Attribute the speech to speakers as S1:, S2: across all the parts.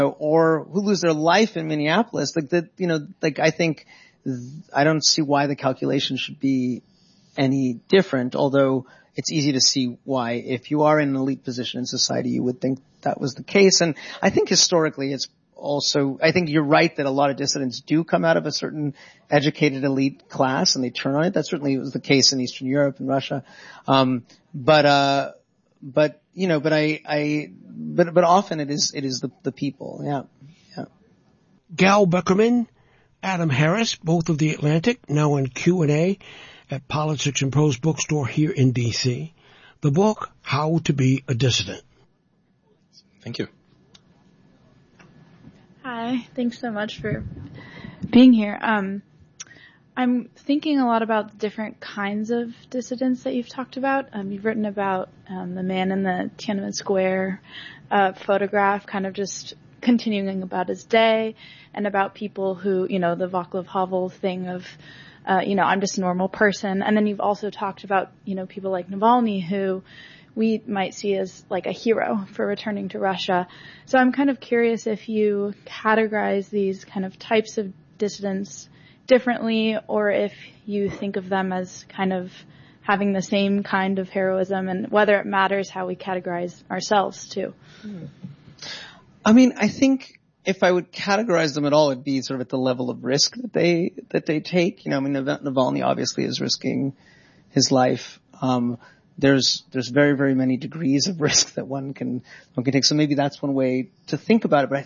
S1: or who lose their life in Minneapolis. Like that, I don't see why the calculation should be any different, although it's easy to see why, if you are in an elite position in society, you would think that was the case. And I think historically I think you're right that a lot of dissidents do come out of a certain educated elite class and they turn on it. That certainly was the case in Eastern Europe and Russia. But often it is the people. Yeah. Yeah.
S2: Gal Beckerman, Adam Harris, both of The Atlantic, now in Q&A at Politics and Prose Bookstore here in D.C. The book, How to Be a Dissident.
S3: Thank you.
S4: Hi, thanks so much for being here. I'm thinking a lot about the different kinds of dissidents that you've talked about. You've written about the man in the Tiananmen Square photograph, kind of just continuing about his day, and about people who, the Václav Havel thing of, I'm just a normal person. And then you've also talked about, people like Navalny, who we might see as like a hero for returning to Russia. So I'm kind of curious if you categorize these kind of types of dissidents differently, or if you think of them as kind of having the same kind of heroism, and whether it matters how we categorize ourselves too.
S1: I mean, I think if I would categorize them at all, it'd be sort of at the level of risk that they take. Navalny obviously is risking his life. There's very, very many degrees of risk that one can take. So maybe that's one way to think about it. But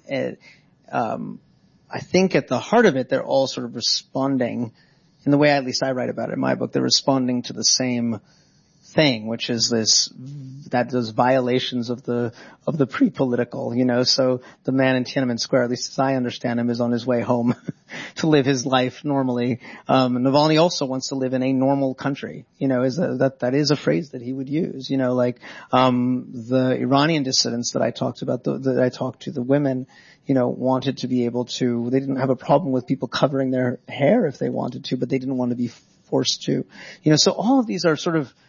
S1: I think at the heart of it, they're all sort of responding in the way at least I write about it in my book. They're responding to the same thing, which is those violations of the pre-political, So the man in Tiananmen Square, at least as I understand him, is on his way home to live his life normally. Navalny also wants to live in a normal country, that is a phrase that he would use, the Iranian dissidents that I talked about, that I talked to, the women, wanted to be able to, they didn't have a problem with people covering their hair if they wanted to, but they didn't want to be forced to, so all of these are sort of,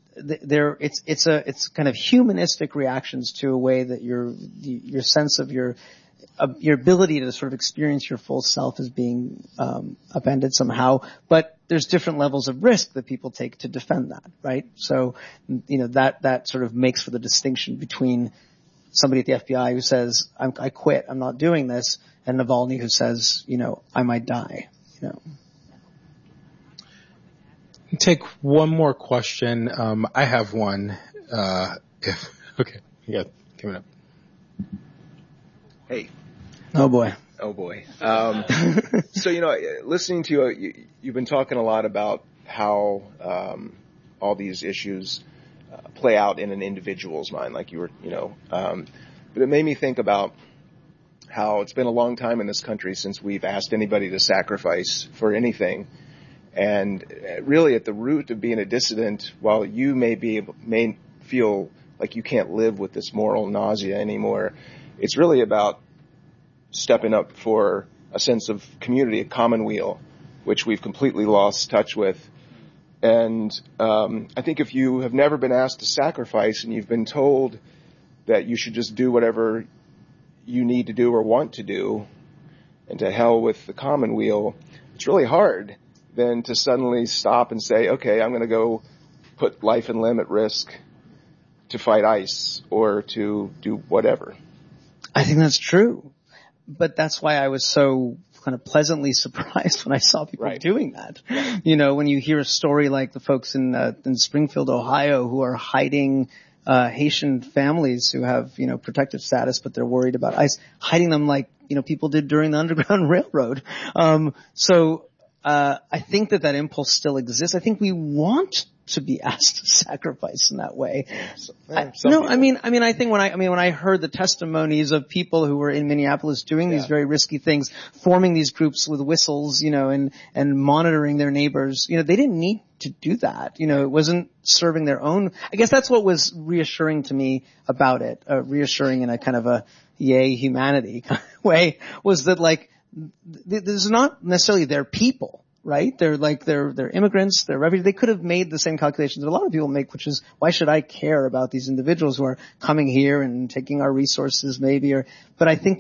S1: it's kind of humanistic reactions to a way that your sense of your ability to sort of experience your full self is being upended somehow. But there's different levels of risk that people take to defend that, right? So, that sort of makes for the distinction between somebody at the FBI who says, I quit, I'm not doing this, and Navalny who says, I might die,
S3: Take one more question. I have one. Okay, yeah, coming up.
S5: Hey.
S1: Oh boy.
S5: So listening to you've been talking a lot about how all these issues play out in an individual's mind, like you were, but it made me think about how it's been a long time in this country since we've asked anybody to sacrifice for anything. And really at the root of being a dissident, while you may feel like you can't live with this moral nausea anymore, it's really about stepping up for a sense of community, a commonweal, which we've completely lost touch with. And I think if you have never been asked to sacrifice and you've been told that you should just do whatever you need to do or want to do, and to hell with the commonweal, it's really hard then to suddenly stop and say, okay, I'm going to go put life and limb at risk to fight ICE or to do whatever.
S1: I think that's true. But that's why I was so kind of pleasantly surprised when I saw people doing that. When you hear a story like the folks in Springfield, Ohio, who are hiding Haitian families who have, protective status, but they're worried about ICE, hiding them like, people did during the Underground Railroad. I think that impulse still exists. I think we want to be asked to sacrifice in that way. I think when I heard the testimonies of people who were in Minneapolis doing these very risky things, forming these groups with whistles, and monitoring their neighbors, they didn't need to do that. It wasn't serving their own. I guess that's what was reassuring to me about it, reassuring in a kind of a yay humanity kind of way, was that this is not necessarily their people, right? They're immigrants, they're refugees. They could have made the same calculations that a lot of people make, which is, why should I care about these individuals who are coming here and taking our resources maybe, but I think